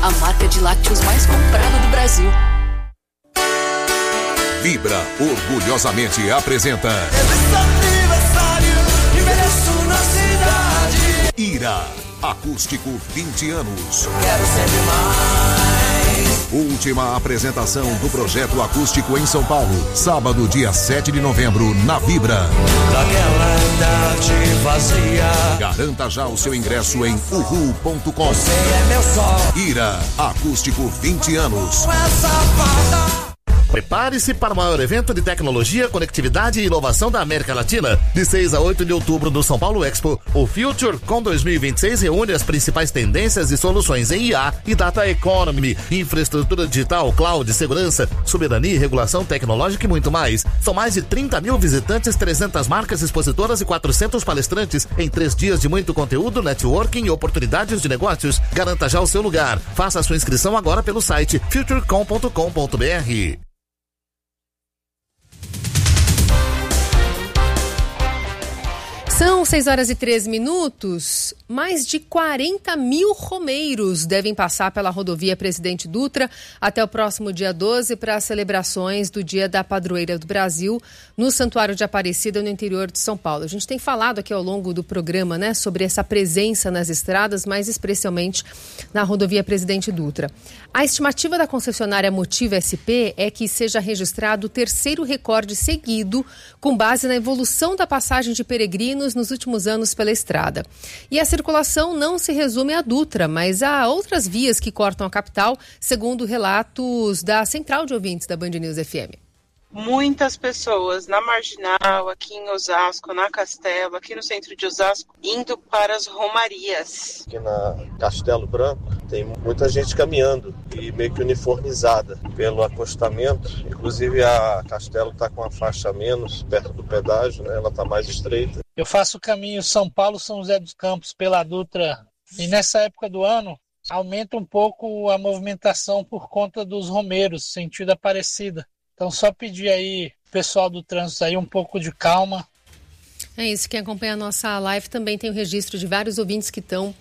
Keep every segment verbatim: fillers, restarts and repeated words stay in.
a marca de lácteos mais comprada do Brasil. Vibra orgulhosamente apresenta Ira, acústico vinte anos. Quero sempre mais. Última apresentação do projeto acústico em São Paulo, sábado, dia sete de novembro, na Vibra. Daquela idade vazia. Garanta já o seu ingresso em uhu ponto com. Você é meu sol. Ira, acústico vinte anos. Essa fada. Prepare-se para o maior evento de tecnologia, conectividade e inovação da América Latina. De seis a oito de outubro no São Paulo Expo, o FutureCon dois mil e vinte e seis reúne as principais tendências e soluções em I A e Data Economy, infraestrutura digital, cloud, segurança, soberania, regulação tecnológica e muito mais. São mais de trinta mil visitantes, trezentas marcas expositoras e quatrocentos palestrantes em três dias de muito conteúdo, networking e oportunidades de negócios. Garanta já o seu lugar. Faça a sua inscrição agora pelo site futurecom ponto com ponto b r. São seis horas e treze minutos. Mais de quarenta mil romeiros devem passar pela rodovia Presidente Dutra até o próximo dia doze para as celebrações do Dia da Padroeira do Brasil no Santuário de Aparecida, no interior de São Paulo. A gente tem falado aqui ao longo do programa, né, sobre essa presença nas estradas, mais especialmente na rodovia Presidente Dutra. A estimativa da concessionária Motiva S P é que seja registrado o terceiro recorde seguido com base na evolução da passagem de peregrinos nos últimos anos pela estrada. E a circulação não se resume à Dutra, mas há outras vias que cortam a capital, segundo relatos da Central de Ouvintes da Band News F M. Muitas pessoas na Marginal, aqui em Osasco, na Castelo, aqui no centro de Osasco, indo para as romarias. Aqui na Castelo Branco tem muita gente caminhando e meio que uniformizada pelo acostamento. Inclusive a Castelo está com uma faixa a menos perto do pedágio, né? Ela está mais estreita. Eu faço o caminho São Paulo-São José dos Campos pela Dutra e nessa época do ano aumenta um pouco a movimentação por conta dos romeiros, sentido Aparecida. Então só pedir aí, pessoal do trânsito aí, um pouco de calma. É isso, quem acompanha a nossa live também tem o registro de vários ouvintes que estão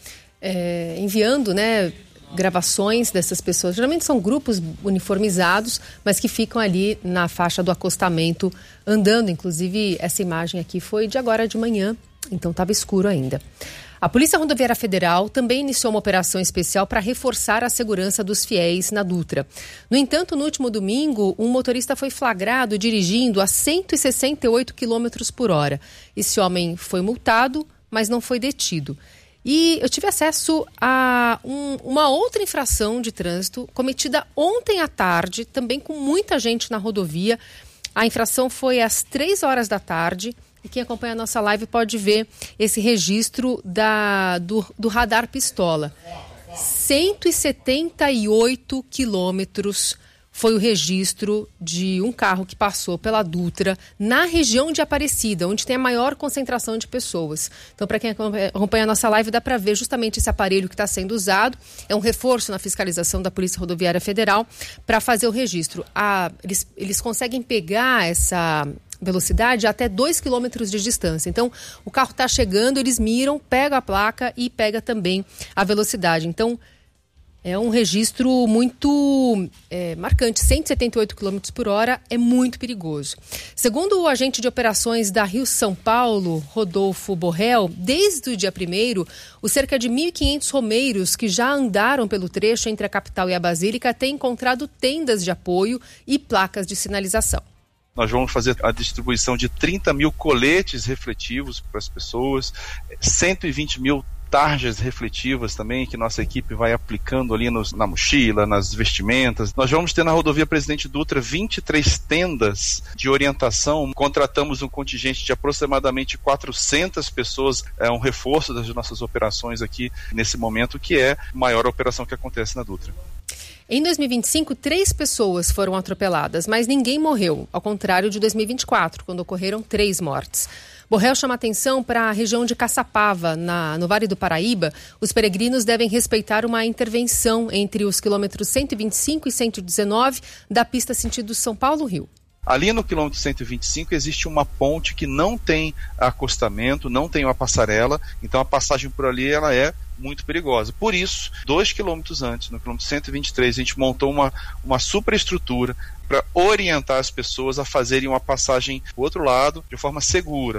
é, enviando, né, gravações dessas pessoas. Geralmente são grupos uniformizados, mas que ficam ali na faixa do acostamento, andando. Inclusive, essa imagem aqui foi de agora de manhã, então estava escuro ainda. A Polícia Rodoviária Federal também iniciou uma operação especial para reforçar a segurança dos fiéis na Dutra. No entanto, no último domingo, um motorista foi flagrado dirigindo a cento e sessenta e oito quilômetros por hora. Esse homem foi multado, mas não foi detido. E eu tive acesso a um, uma outra infração de trânsito cometida ontem à tarde, também com muita gente na rodovia. A infração foi às três horas da tarde. E quem acompanha a nossa live pode ver esse registro da, do, do radar pistola. cento e setenta e oito quilômetros foi o registro de um carro que passou pela Dutra na região de Aparecida, onde tem a maior concentração de pessoas. Então, para quem acompanha a nossa live, dá para ver justamente esse aparelho que está sendo usado. É um reforço na fiscalização da Polícia Rodoviária Federal para fazer o registro. Ah, eles, eles conseguem pegar essa velocidade até dois quilômetros de distância. Então, o carro está chegando, eles miram, pegam a placa e pega também a velocidade. Então, é um registro muito é, marcante. cento e setenta e oito quilômetros por hora é muito perigoso. Segundo o agente de operações da Rio São Paulo, Rodolfo Borrell, desde o dia primeiro, os cerca de mil e quinhentos romeiros que já andaram pelo trecho entre a capital e a Basílica têm encontrado tendas de apoio e placas de sinalização. Nós vamos fazer a distribuição de trinta mil coletes refletivos para as pessoas, cento e vinte mil tarjas refletivas também, que nossa equipe vai aplicando ali nos, na mochila, nas vestimentas. Nós vamos ter na rodovia Presidente Dutra vinte e três tendas de orientação. Contratamos um contingente de aproximadamente quatrocentas pessoas, é um reforço das nossas operações aqui nesse momento, que é a maior operação que acontece na Dutra. Em dois mil e vinte e cinco, três pessoas foram atropeladas, mas ninguém morreu, ao contrário de dois mil e vinte e quatro, quando ocorreram três mortes. Borrell chama atenção para a região de Caçapava, na, no Vale do Paraíba. Os peregrinos devem respeitar uma intervenção entre os quilômetros cento e vinte e cinco e cento e dezenove da pista sentido São Paulo-Rio. Ali no quilômetro cento e vinte e cinco existe uma ponte que não tem acostamento, não tem uma passarela, então a passagem por ali ela é muito perigosa. Por isso, dois quilômetros antes, no quilômetro cento e vinte e três, a gente montou uma, uma superestrutura para orientar as pessoas a fazerem uma passagem do outro lado de forma segura.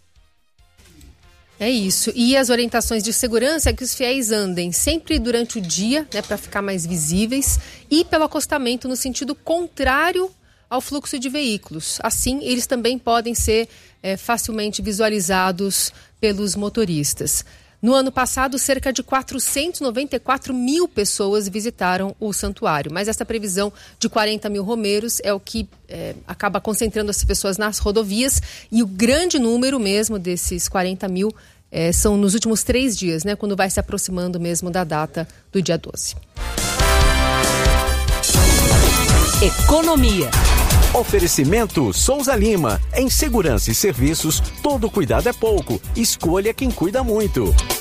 É isso. E as orientações de segurança é que os fiéis andem sempre durante o dia, né, para ficar mais visíveis, e pelo acostamento no sentido contrário ao fluxo de veículos. Assim, eles também podem ser é, facilmente visualizados pelos motoristas. No ano passado, cerca de quatrocentos e noventa e quatro mil pessoas visitaram o santuário, mas essa previsão de quarenta mil romeiros é o que é, acaba concentrando as pessoas nas rodovias, e o grande número mesmo desses quarenta mil é, são nos últimos três dias, né, quando vai se aproximando mesmo da data do dia doze. Economia. Oferecimento Souza Lima. Em segurança e serviços, todo cuidado é pouco. Escolha quem cuida muito.